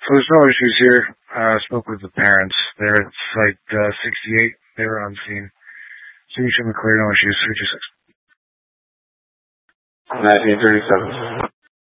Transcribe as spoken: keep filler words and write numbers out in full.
So there's no issues here. Uh, I spoke with the parents. They're at site uh, sixty-eight. They were on scene. Signature McClear, no issues. three two six. nineteen thirty-seven.